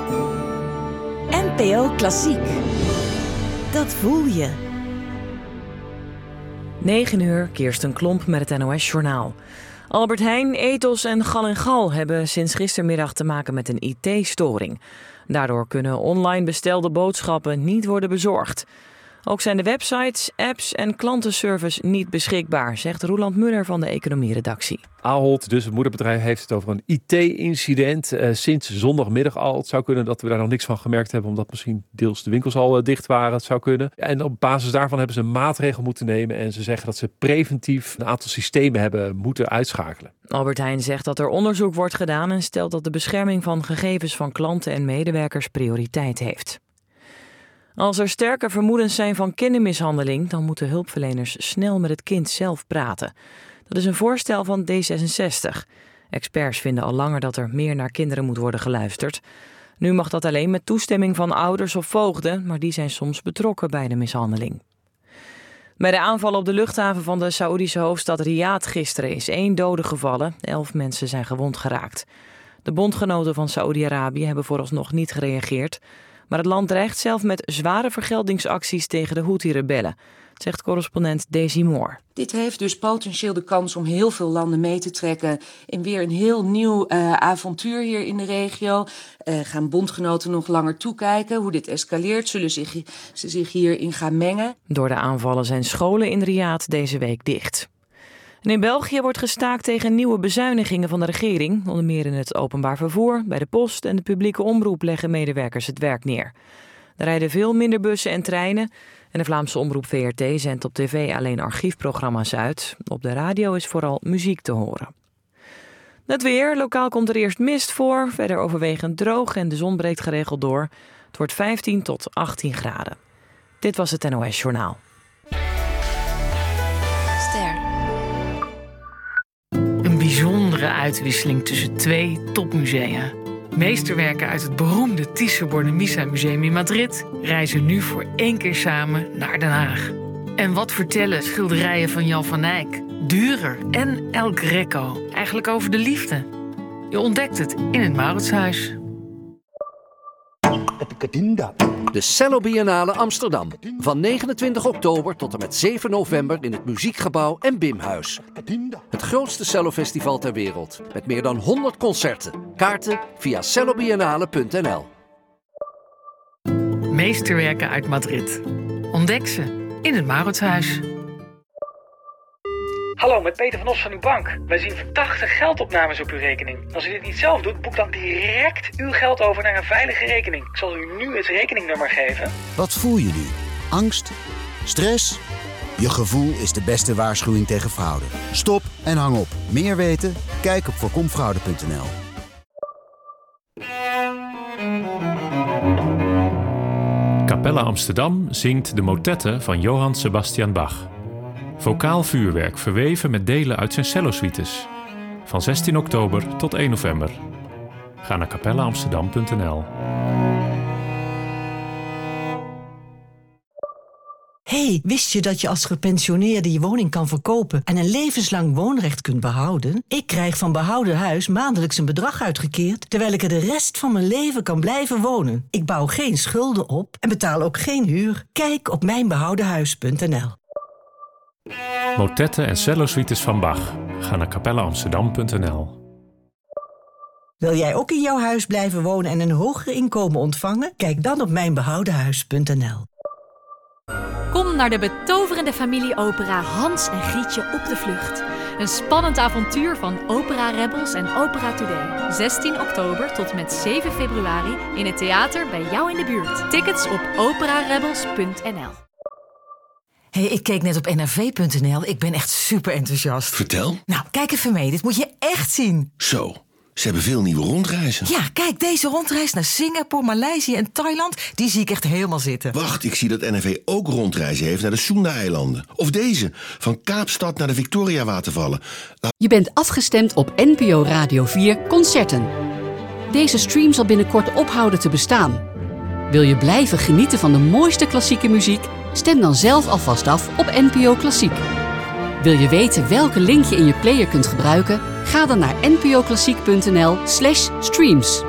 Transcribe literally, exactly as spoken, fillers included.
N P O Klassiek. Dat voel je. negen uur, Kirsten Klomp met het N O S-journaal. Albert Heijn, Ethos en Gal en Gal hebben sinds gistermiddag te maken met een I T-storing. Daardoor kunnen online bestelde boodschappen niet worden bezorgd. Ook zijn de websites, apps en klantenservice niet beschikbaar, zegt Roeland Muller van de economieredactie. Ahold, dus het moederbedrijf, heeft het over een I T-incident uh, sinds zondagmiddag al. Het zou kunnen dat we daar nog niks van gemerkt hebben, omdat misschien deels de winkels al uh, dicht waren. Het zou kunnen. En op basis daarvan hebben ze een maatregel moeten nemen en ze zeggen dat ze preventief een aantal systemen hebben moeten uitschakelen. Albert Heijn zegt dat er onderzoek wordt gedaan en stelt dat de bescherming van gegevens van klanten en medewerkers prioriteit heeft. Als er sterke vermoedens zijn van kindermishandeling, dan moeten hulpverleners snel met het kind zelf praten. Dat is een voorstel van D zesenzestig. Experts vinden al langer dat er meer naar kinderen moet worden geluisterd. Nu mag dat alleen met toestemming van ouders of voogden, maar die zijn soms betrokken bij de mishandeling. Bij de aanval op de luchthaven van de Saoedische hoofdstad Riyadh gisteren is één dode gevallen. Elf mensen zijn gewond geraakt. De bondgenoten van Saoedi-Arabië hebben vooralsnog niet gereageerd. Maar het land dreigt zelf met zware vergeldingsacties tegen de Houthi-rebellen, zegt correspondent Daisy Moore. Dit heeft dus potentieel de kans om heel veel landen mee te trekken in weer een heel nieuw uh, avontuur hier in de regio. Uh, gaan bondgenoten nog langer toekijken hoe dit escaleert? Zullen zich, ze zich hierin gaan mengen? Door de aanvallen zijn scholen in Riyadh deze week dicht. En in België wordt gestaakt tegen nieuwe bezuinigingen van de regering. Onder meer in het openbaar vervoer, bij de post en de publieke omroep leggen medewerkers het werk neer. Er rijden veel minder bussen en treinen. En de Vlaamse omroep V R T zendt op tv alleen archiefprogramma's uit. Op de radio is vooral muziek te horen. Het weer. Lokaal komt er eerst mist voor. Verder overwegend droog en de zon breekt geregeld door. Het wordt vijftien tot achttien graden. Dit was het N O S-journaal. Een bijzondere uitwisseling tussen twee topmusea. Meesterwerken uit het beroemde Thyssen-Bornemisza Museum in Madrid reizen nu voor één keer samen naar Den Haag. En wat vertellen schilderijen van Jan van Eyck, Dürer en El Greco eigenlijk over de liefde? Je ontdekt het in het Mauritshuis. De Cello Biennale Amsterdam. Van negenentwintig oktober tot en met zeven november in het Muziekgebouw en Bimhuis. Het grootste cellofestival ter wereld. Met meer dan honderd concerten. Kaarten via cellobiennale punt n l. Meesterwerken uit Madrid. Ontdek ze in het Mauritshuis. Hallo, met Peter van Os van uw bank. Wij zien verdachte geldopnames op uw rekening. Als u dit niet zelf doet, boek dan direct uw geld over naar een veilige rekening. Ik zal u nu het rekeningnummer geven. Wat voel je nu? Angst? Stress? Je gevoel is de beste waarschuwing tegen fraude. Stop en hang op. Meer weten? Kijk op voorkomfraude punt n l. Capella Amsterdam zingt de motetten van Johann Sebastian Bach. Vocaal vuurwerk verweven met delen uit zijn cellosuites. Van zestien oktober tot één november. Ga naar capella amsterdam punt n l. Hey, wist je dat je als gepensioneerde je woning kan verkopen en een levenslang woonrecht kunt behouden? Ik krijg van Behouden Huis maandelijks een bedrag uitgekeerd, terwijl ik er de rest van mijn leven kan blijven wonen. Ik bouw geen schulden op en betaal ook geen huur. Kijk op mijn behouden huis punt n l. Motetten en cellosuites van Bach. Ga naar capella amsterdam punt n l. Wil jij ook in jouw huis blijven wonen en een hoger inkomen ontvangen? Kijk dan op mijn behouden huis punt n l. Kom naar de betoverende familieopera Hans en Grietje op de vlucht. Een spannend avontuur van Opera Rebels en Opera Today. zestien oktober tot met zeven februari in het theater bij jou in de buurt. Tickets op opera rebels punt n l. Hey, ik keek net op n r v punt n l. Ik ben echt super enthousiast. Vertel. Nou, kijk even mee. Dit moet je echt zien. Zo, ze hebben veel nieuwe rondreizen. Ja, kijk, deze rondreis naar Singapore, Maleisië en Thailand, die zie ik echt helemaal zitten. Wacht, ik zie dat N R V ook rondreizen heeft naar de Sunda-eilanden. Of deze, van Kaapstad naar de Victoria-watervallen. Nou... Je bent afgestemd op N P O Radio vier Concerten. Deze stream zal binnenkort ophouden te bestaan. Wil je blijven genieten van de mooiste klassieke muziek? Stem dan zelf alvast af op N P O Klassiek. Wil je weten welke link je in je player kunt gebruiken? Ga dan naar n p o klassiek punt n l slash streams.